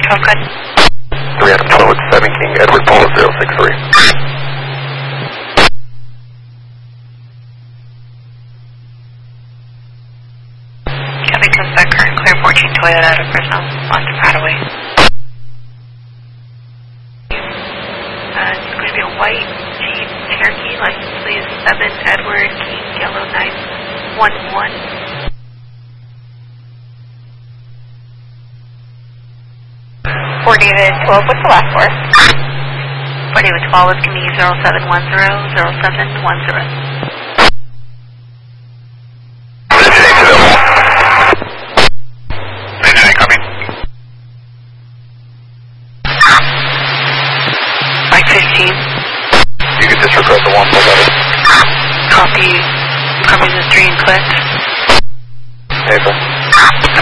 12 good. 3 Adam 12 with 7 King, Edward Paul 063. Kevin comes back current, clear 14 Toyota out of Fresno, on to Padaway. It's going to be a white Jeep Cherokee, license please 7 Edward King, yellow 911. 4 David 12, what's the last four? 4 David 12 is going to be 0710, 0710. Copy. 515. You can disregard the 1 plus other. Copy the 3 and click. Hey, sir.